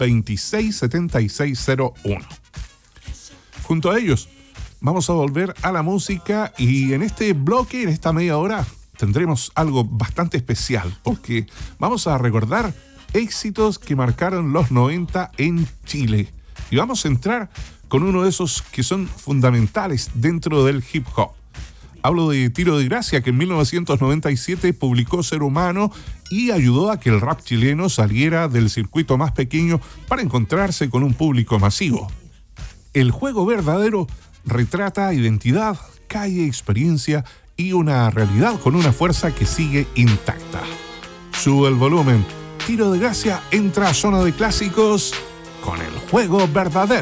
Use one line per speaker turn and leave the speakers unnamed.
267601. Junto a ellos, vamos a volver a la música y en este bloque, en esta media hora, tendremos algo bastante especial porque vamos a recordar éxitos que marcaron los 90 en Chile. Y vamos a entrar con uno de esos que son fundamentales dentro del hip hop. Hablo de Tiro de Gracia, que en 1997 publicó Ser Humano y ayudó a que el rap chileno saliera del circuito más pequeño para encontrarse con un público masivo. El juego verdadero retrata identidad, calle, experiencia y una realidad con una fuerza que sigue intacta. Sube el volumen. Tiro de Gracia entra a zona de clásicos con el juego verdadero.